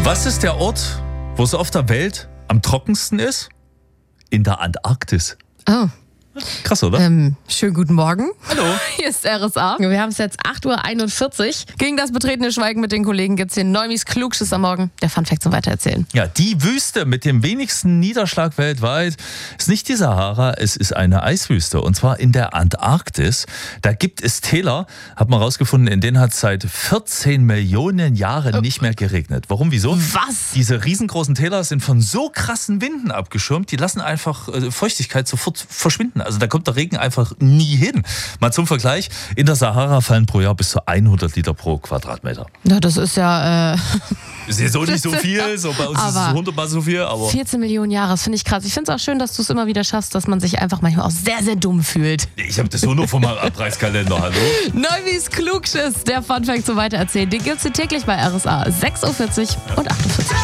Was ist der Ort, wo es auf der Welt am trockensten ist? In der Antarktis. Oh. Krass, oder? Schönen guten Morgen. Hallo. Hier ist RSA. Wir haben es jetzt 8.41 Uhr. Gegen das betretene Schweigen mit den Kollegen gibt es hier Neumis Klugschiss am Morgen. Der Funfact zum Weitererzählen. Ja, die Wüste mit dem wenigsten Niederschlag weltweit ist nicht die Sahara, es ist eine Eiswüste. Und zwar in der Antarktis. Da gibt es Täler, hat man rausgefunden, in denen hat es seit 14 Millionen Jahren nicht mehr geregnet. Warum, wieso? Was? Diese riesengroßen Täler sind von so krassen Winden abgeschirmt, die lassen einfach Feuchtigkeit sofort verschwinden. Also da kommt der Regen einfach nie hin. Mal zum Vergleich, in der Sahara fallen pro Jahr bis zu 100 Liter pro Quadratmeter. Ja, das ist ja... Ist jetzt auch nicht so viel, so bei uns ist es 100 Mal so viel, aber... 14 Millionen Jahre, das finde ich krass. Ich finde es auch schön, dass du es immer wieder schaffst, dass man sich einfach manchmal auch sehr, sehr dumm fühlt. Ich habe das nur von meinem Abreißkalender, hallo? Neumis Klugschiss, der Funfact zum Weitererzählen. Den gibt es täglich bei RSA. 6.40 Uhr und 48 Uhr.